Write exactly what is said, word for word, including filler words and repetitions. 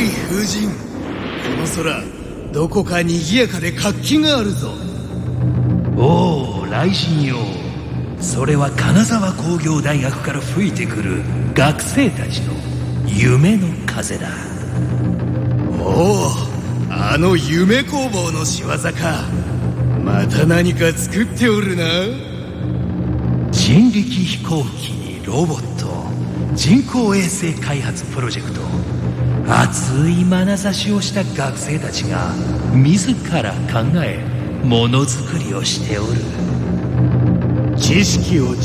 い風神、この空どこか賑やかで活気があるぞ。 おお、雷神よ。それは金沢工業大学から吹いてくる学生たちの夢の風だ。 おお、あの夢工房の仕業か。また何か作っておるな。 人力飛行機にロボット、人工衛星開発プロジェクト、熱い眼差しをした学生たちが自ら考えものづくりをしておる。 知識を